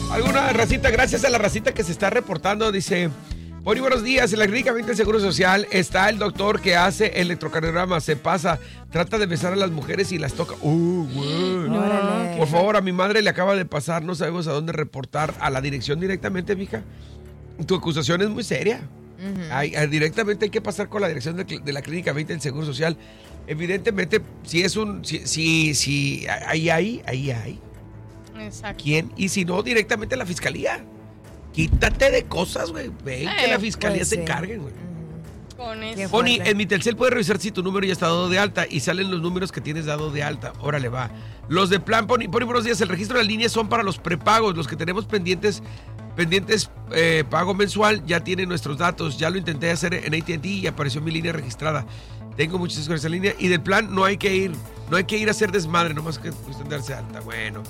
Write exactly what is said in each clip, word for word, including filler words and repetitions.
Alguna racita, gracias a la racita que se está reportando, dice... Muy buenos días, en la clínica veinte del Seguro Social está el doctor que hace electrocardiograma, se pasa, trata de besar a las mujeres y las toca. Uh, güey. No, Por favor, a mi madre le acaba de pasar, no sabemos a dónde reportar, a la dirección directamente, mija. Tu acusación es muy seria. Uh-huh. Hay, hay, directamente hay que pasar con la dirección de, de la clínica veinte del Seguro Social. Evidentemente, si es un, si, si, si ahí hay, ahí hay. Exacto. ¿Quién? Y si no, directamente a la fiscalía. Quítate de cosas, güey. Ven eh, que la fiscalía pues, se sí. encargue, güey. Con eso. Pony, en mi Telcel puedes revisar si tu número ya está dado de alta y salen los números que tienes dado de alta. Órale, va. Los de plan, Pony, Pony, buenos días. El registro de la línea son para los prepagos. Los que tenemos pendientes, pendientes eh, pago mensual, ya tienen nuestros datos. Ya lo intenté hacer en A T and T y apareció mi línea registrada. Tengo muchas cosas en línea. Y del plan no hay que ir, no hay que ir a hacer desmadre, nomás que cuestión de darse alta. Bueno.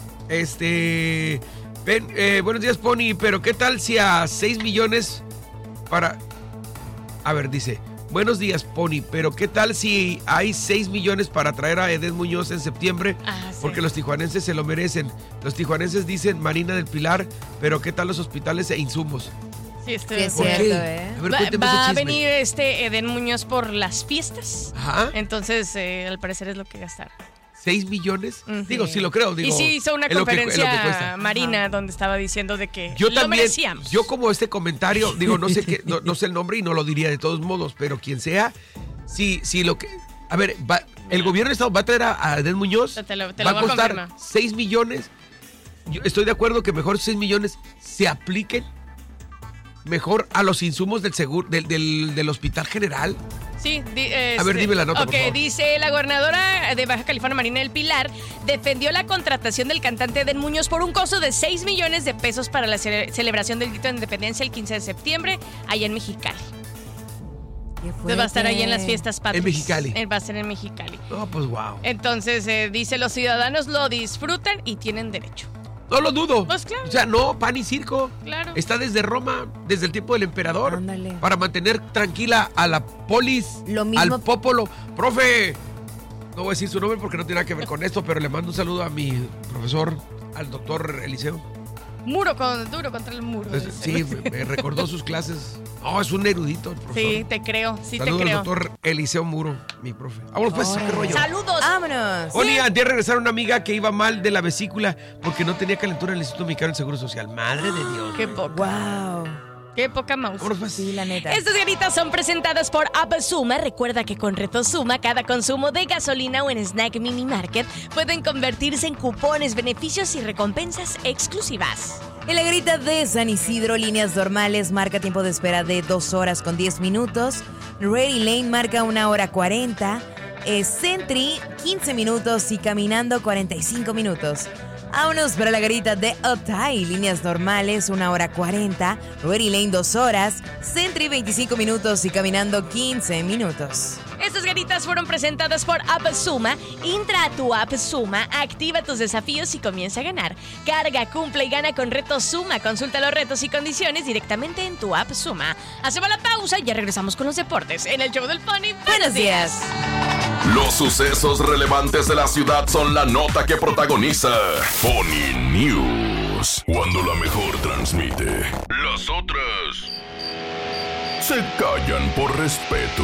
Este... Ven, eh, buenos días, Pony, pero ¿qué tal si a seis millones para... A ver, dice, buenos días, Pony, pero ¿qué tal si hay seis millones para traer a Edén Muñoz en septiembre? Ah, sí. Porque los tijuanenses se lo merecen. Los tijuanenses dicen Marina del Pilar, pero ¿qué tal los hospitales e insumos? Sí, estoy sí, es cierto, ¿eh? A ver, va va a venir este Edén Muñoz por las fiestas. Ajá. Entonces, eh, al parecer es lo que gastaron. ¿Seis millones? Uh-huh. Digo, sí lo creo. Digo, y sí hizo una conferencia que, Marina uh-huh. donde estaba diciendo de que yo lo también, merecíamos. Yo como este comentario, digo, no sé qué, no, no sé el nombre y no lo diría de todos modos, pero quien sea, sí, sí lo que... A ver, va, el gobierno de Estado va a traer a, a Edén Muñoz, te lo, te va lo a costar seis millones. Yo estoy de acuerdo que mejor seis millones se apliquen mejor a los insumos del seguro, del, del, del Hospital General. Sí, di, este, a ver, dime la nota, okay, por favor. Dice, la gobernadora de Baja California, Marina del Pilar, defendió la contratación del cantante Edén Muñoz por un costo de seis millones de pesos para la cele- celebración del grito de independencia el quince de septiembre, allá en Mexicali. Entonces va a estar ahí en las fiestas patrias. En Mexicali. Él va a ser en Mexicali. No, pues wow. Entonces, eh, dice, los ciudadanos lo disfrutan y tienen derecho. No lo dudo. Pues claro. O sea, no, pan y circo. Claro. Está desde Roma, desde el tiempo del emperador. Ándale. Para mantener tranquila a la polis, lo mismo... al popolo. Profe, no voy a decir su nombre porque no tiene nada que ver con esto, pero le mando un saludo a mi profesor, al doctor Eliseo. Muro con, duro contra el muro. Pues, sí, me, me recordó sus clases. No, es un erudito el profesor. Sí, te creo, sí Saludos te creo. al doctor Eliseo Muro, mi profe. Vámonos pues, oh. qué rollo. ¡Saludos! ¡Vámonos! Oye, sí. Antes de regresar una amiga que iba mal de la vesícula porque no tenía calentura en el Instituto Mexicano del Seguro Social. Madre de Dios. ¡Qué poca! ¡Wow! ¡Qué poca mouse! Pues, sí, la neta. Estas ganitas son presentadas por AppSuma. Recuerda que con Reto Suma, cada consumo de gasolina o en Snack Mini Market pueden convertirse en cupones, beneficios y recompensas exclusivas. En la garita de San Isidro, líneas normales marca tiempo de espera de dos horas con diez minutos. Ready Lane marca una hora cuarenta. Eh, Sentry, quince minutos y caminando cuarenta y cinco minutos. Vámonos para la garita de Uptime, líneas normales, una hora cuarenta. Ready Lane, dos horas. Sentry, veinticinco minutos y caminando quince minutos. Estas ganitas fueron presentadas por AppSuma. Entra a tu AppSuma, activa tus desafíos y comienza a ganar. Carga, cumple y gana con Reto Suma. Consulta los retos y condiciones directamente en tu AppSuma. Hacemos la pausa y ya regresamos con los deportes en el show del Pony. Buenos días. Los sucesos relevantes de la ciudad son la nota que protagoniza Pony News. Cuando la mejor transmite, las otras se callan por respeto.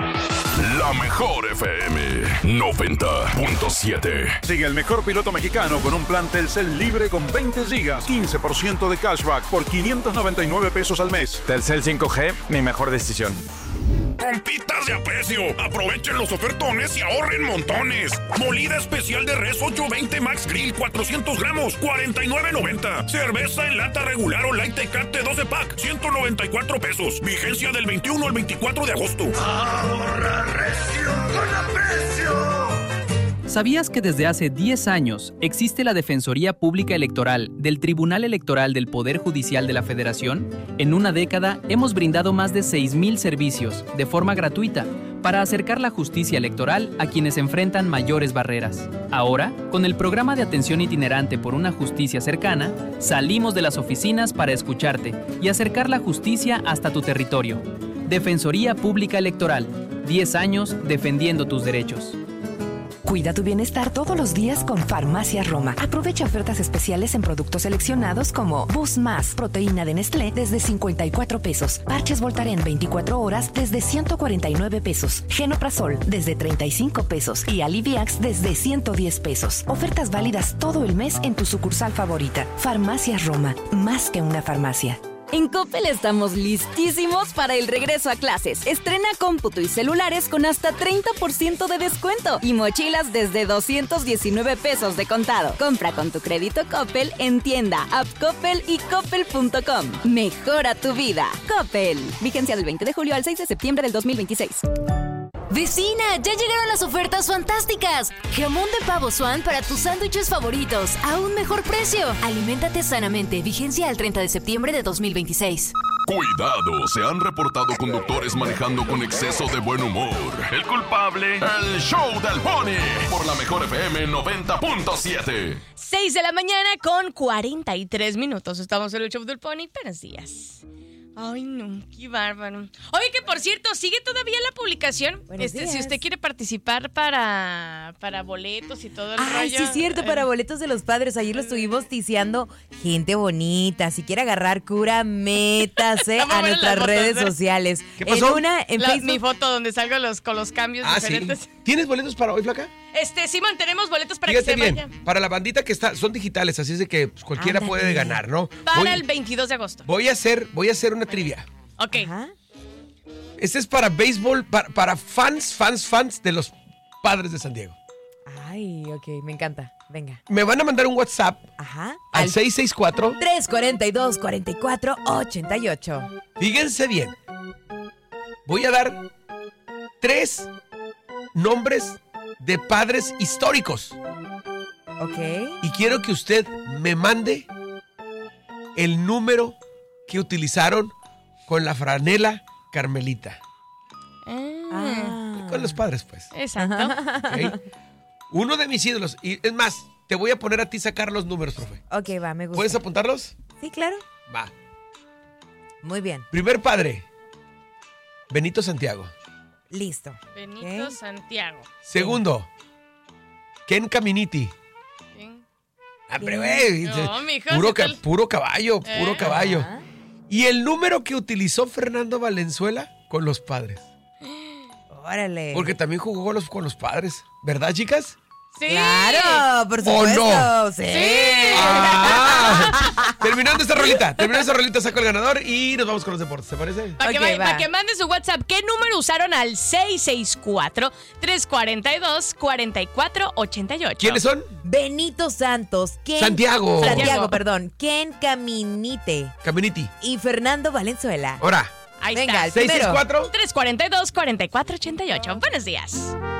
La mejor F M noventa punto siete. Sigue el mejor piloto mexicano con un plan Telcel libre con veinte gigas, quince por ciento de cashback por quinientos noventa y nueve pesos al mes. Telcel cinco G, mi mejor decisión. Pompitas de aprecio. Aprovechen los ofertones y ahorren montones. Molida especial de res ocho veinte Max Grill cuatrocientos gramos, cuarenta y nueve noventa. Cerveza en lata regular o Light Tecate doce pack, ciento noventa y cuatro pesos. Vigencia del veintiuno al veinticuatro de agosto. Ahorra recio con aprecio. ¿Sabías que desde hace diez años existe la Defensoría Pública Electoral del Tribunal Electoral del Poder Judicial de la Federación? En una década hemos brindado más de seis mil servicios de forma gratuita para acercar la justicia electoral a quienes enfrentan mayores barreras. Ahora, con el programa de atención itinerante por una justicia cercana, salimos de las oficinas para escucharte y acercar la justicia hasta tu territorio. Defensoría Pública Electoral, diez años defendiendo tus derechos. Cuida tu bienestar todos los días con Farmacias Roma. Aprovecha ofertas especiales en productos seleccionados como Boost Más, proteína de Nestlé desde cincuenta y cuatro pesos. Parches Voltaren veinticuatro horas desde ciento cuarenta y nueve pesos. Genoprazol desde treinta y cinco pesos. Y Aliviax desde ciento diez pesos. Ofertas válidas todo el mes en tu sucursal favorita. Farmacias Roma, más que una farmacia. En Coppel estamos listísimos para el regreso a clases. Estrena cómputo y celulares con hasta treinta por ciento de descuento y mochilas desde doscientos diecinueve pesos de contado. Compra con tu crédito Coppel en tienda, app Coppel y coppel punto com. Mejora tu vida. Coppel. Vigencia del veinte de julio al seis de septiembre del dos mil veintiséis. ¡Vecina! ¡Ya llegaron las ofertas fantásticas! Jamón de pavo Swan para tus sándwiches favoritos a un mejor precio. Aliméntate sanamente. Vigencia al treinta de septiembre de dos mil veintiséis. Cuidado, se han reportado conductores manejando con exceso de buen humor. El culpable, el show del Pony, por la mejor F M noventa punto siete. seis de la mañana con cuarenta y tres minutos. Estamos en el show del Pony. Buenos días. Ay, no, qué bárbaro. Oye, que por cierto, sigue todavía la publicación. Este, si usted quiere participar para, para boletos y todo el Ay, rollo. sí es cierto, para boletos de los padres. Ayer lo estuvimos tiseando. Gente bonita, si quiere agarrar cura, métase a nuestras fotos, redes ¿eh? sociales. ¿Qué pasó? En una, en la, Facebook. Mi foto donde salgo los, con los cambios ah, diferentes. ¿sí? ¿Tienes boletos para hoy, Flaca? Este, sí, mantenemos boletos para Fíjate que se bien, vayan. para la bandita que está, son digitales, así es de que pues, cualquiera Ándale. puede ganar, ¿no? Para voy, el veintidós de agosto. Voy a hacer, voy a hacer una trivia. Ok. Ajá. Este es para béisbol, para, para fans, fans, fans de los Padres de San Diego. Ay, ok, me encanta. Venga. Me van a mandar un WhatsApp Ajá. al seis seis cuatro. tres cuatro dos, cuatro cuatro, ocho ocho. Fíjense bien. Voy a dar tres nombres de padres históricos. Ok. Y quiero que usted me mande el número que utilizaron con la franela carmelita. Ah. Con los padres, pues. Exacto. ¿Okay? Uno de mis ídolos. Y es más, te voy a poner a ti sacar los números, profe. Ok, va, me gusta. ¿Puedes apuntarlos? Sí, claro. Va. Muy bien. Primer padre, Benito Santiago. Listo. Benito Okay. Santiago. Segundo, Ken Caminiti. ¿Quién? Hombre, güey. No, mijo, Puro, ¿qué ca- tal? puro caballo, puro Eh. caballo. Ajá. Y el número que utilizó Fernando Valenzuela con los padres. Órale. Porque también jugó con los, con los padres. ¿Verdad, chicas? Sí. Claro, por ¿O supuesto. no? Sí. Ah. Terminando esta rolita, terminando esta rolita, saco el ganador y nos vamos con los deportes, ¿te parece? Para, Ok, que, va. pa que mande su WhatsApp, ¿qué número usaron al seis seis cuatro, tres cuatro dos, cuatro cuatro ocho ocho? ¿Quiénes son? Benito Santos. Ken, Santiago. Santiago, Santiago. perdón. Ken Caminite Caminiti. y Fernando Valenzuela. Ahora, Ahí Venga, está. el seis seis primero. cuatro. tres cuatro dos, cuatro cuatro ocho ocho. Buenos días.